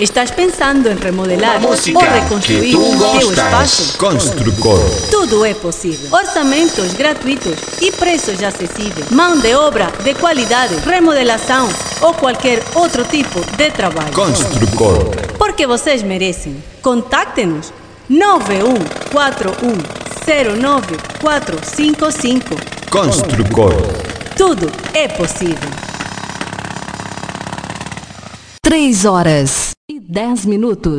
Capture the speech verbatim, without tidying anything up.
Estás pensando em remodelar Uma ou música reconstruir que tu o teu gostas. espaço? Construcor. Tudo é possível. Orçamentos gratuitos e preços acessíveis. Mão de obra de qualidade, remodelação ou qualquer outro tipo de trabalho. Construcor. Porque vocês merecem. Contacte-nos nove um quatro um zero nove quatro cinco cinco. Construcor. Tudo é possível. Três horas e dez minutos.